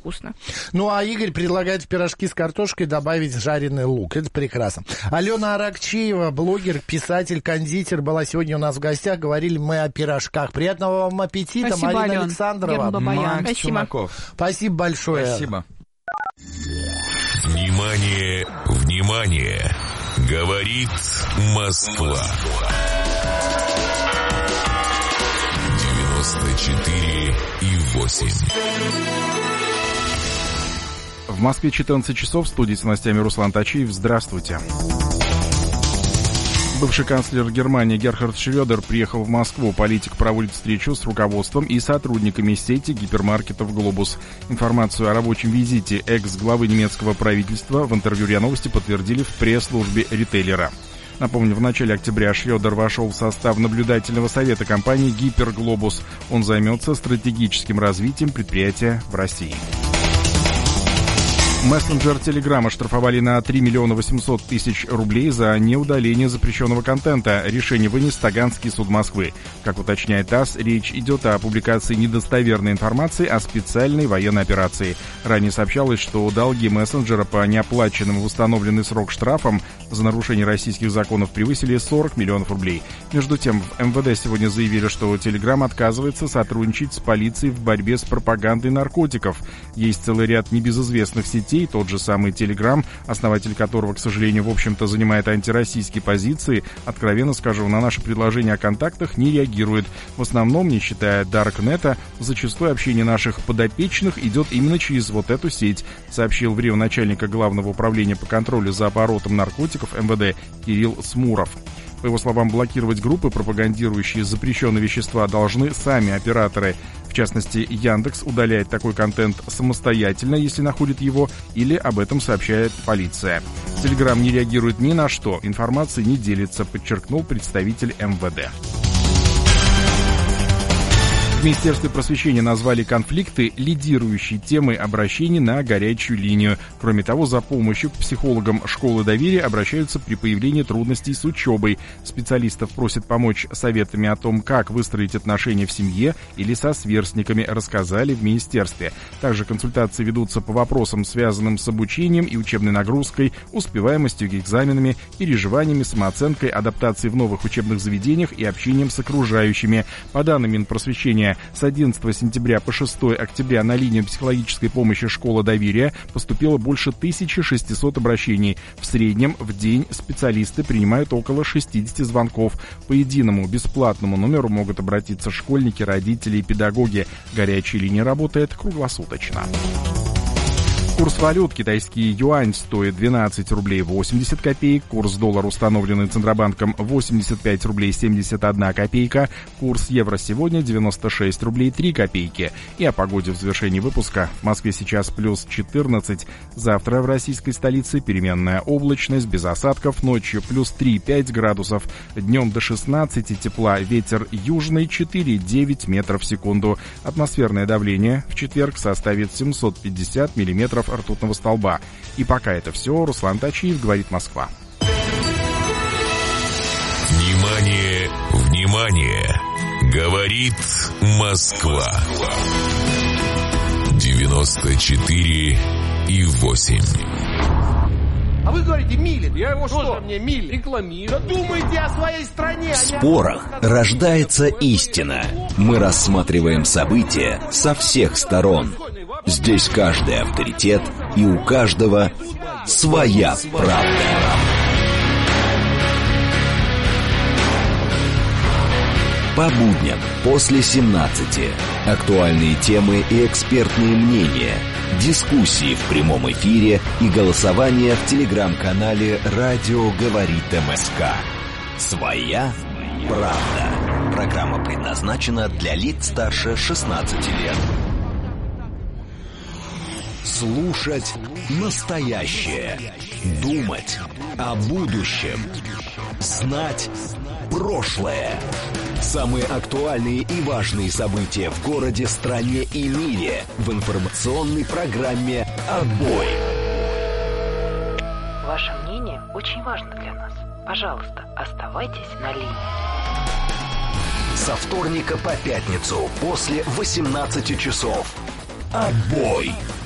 вкусно. Ну, а Игорь предлагает в пирожки с картошкой добавить жареный лук. Это прекрасно. Алена Аракчеева, блогер, писатель, кондитер, была сегодня у нас в гостях. Говорили мы о пирожках. Приятного вам аппетита, спасибо, Марина Ален. Александрова. Макс Спасибо. Спасибо большое. Спасибо. Внимание, внимание! Говорит Москва. 94,8. В Москве 14 часов. В студии с новостями Руслан Тачиев. Здравствуйте. Бывший канцлер Германии Герхард Шрёдер приехал в Москву. Политик проводит встречу с руководством и сотрудниками сети гипермаркетов «Глобус». Информацию о рабочем визите экс-главы немецкого правительства в интервью РИА Новости подтвердили в пресс-службе ритейлера. Напомню, в начале октября Шрёдер вошел в состав наблюдательного совета компании «Гиперглобус». Он займется стратегическим развитием предприятия в России. Мессенджер Telegram оштрафовали на 3 миллиона 800 тысяч рублей за неудаление запрещенного контента. Решение вынес Таганский суд Москвы. Как уточняет ТАСС, речь идет о публикации недостоверной информации о специальной военной операции. Ранее сообщалось, что долги мессенджера по неоплаченным в установленный срок штрафам за нарушение российских законов превысили 40 миллионов рублей. Между тем, в МВД сегодня заявили, что Telegram отказывается сотрудничать с полицией в борьбе с пропагандой наркотиков. Есть целый ряд небезызвестных сетей, тот же самый Telegram, основатель которого, к сожалению, в общем-то занимает антироссийские позиции, откровенно скажу, на наши предложения о контактах не реагирует. В основном, не считая Даркнета, зачастую общение наших подопечных идет именно через вот эту сеть, сообщил в РИО начальника Главного управления по контролю за оборотом наркотиков МВД Кирилл Смуров. По его словам, блокировать группы, пропагандирующие запрещенные вещества, должны сами операторы. В частности, Яндекс удаляет такой контент самостоятельно, если находит его, или об этом сообщает полиция. Telegram не реагирует ни на что, информация не делится, подчеркнул представитель МВД. В Министерстве просвещения назвали конфликты лидирующей темой обращений на горячую линию. Кроме того, за помощью к психологам школы доверия обращаются при появлении трудностей с учебой. Специалистов просят помочь советами о том, как выстроить отношения в семье или со сверстниками, рассказали в Министерстве. Также консультации ведутся по вопросам, связанным с обучением и учебной нагрузкой, успеваемостью к экзаменами, переживаниями, самооценкой, адаптацией в новых учебных заведениях и общением с окружающими. По данным Минпросвещения, с 11 сентября по 6 октября на линию психологической помощи «Школа доверия» поступило больше 1600 обращений. В среднем в день специалисты принимают около 60 звонков. По единому бесплатному номеру могут обратиться школьники, родители и педагоги. Горячая линия работает круглосуточно. Курс валют: китайский юань стоит 12 рублей 80 копеек, курс доллара, установленный Центробанком, 85 рублей 71 копейка, курс евро сегодня 96 рублей 3 копейки. И о погоде в завершении выпуска. В Москве сейчас плюс 14, завтра в российской столице переменная облачность, без осадков, ночью плюс 3-5 градусов, днем до 16 тепла, ветер южный 4-9 метров в секунду. Атмосферное давление в четверг составит 750 миллиметров ртутного столба. И пока это все. Руслан Тачиев, говорит Москва. Внимание, внимание! Говорит Москва. 94,8. А вы говорите Милин. Я его что? Мне Милин рекламирую. Да думайте о своей стране. В спорах рождается истина. Мы рассматриваем события со всех сторон. Здесь каждый авторитет, и у каждого своя правда. По будням после 17. Актуальные темы и экспертные мнения. Дискуссии в прямом эфире и голосование в телеграм-канале «Радио говорит МСК». Своя правда. Программа предназначена для лиц старше 16 лет. Слушать настоящее. Думать о будущем. Знать прошлое. Самые актуальные и важные события в городе, стране и мире в информационной программе «Отбой». Ваше мнение очень важно для нас. Пожалуйста, оставайтесь на линии. Со вторника по пятницу после 18 часов. «Отбой».